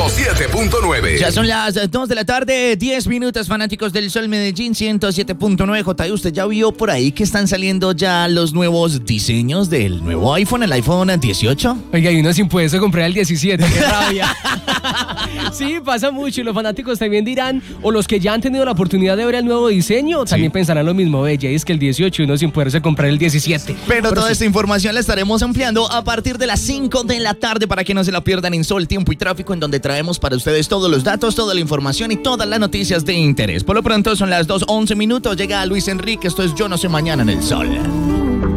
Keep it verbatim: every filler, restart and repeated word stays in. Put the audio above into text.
ciento siete punto nueve. Ya son las dos de la tarde, diez minutos, fanáticos del Sol Medellín ciento siete punto nueve. J. ¿Usted ya vio por ahí que están saliendo ya los nuevos diseños del nuevo iPhone, el iPhone dieciocho? Oiga, y uno sin poderse comprar el diecisiete, qué rabia. Sí, pasa mucho y los fanáticos también dirán, o los que ya han tenido la oportunidad de ver el nuevo diseño, también sí pensarán lo mismo, bella, y es que el dieciocho y uno sin poderse comprar el diecisiete. Pero, Pero toda sí. esta información la estaremos ampliando a partir de las cinco de la tarde para que no se la pierdan en Sol, Tiempo y Tráfico, en donde traemos para ustedes todos los datos, toda la información y todas las noticias de interés. Por lo pronto son las dos once minutos, llega Luis Enrique, esto es Yo No Sé Mañana en el Sol.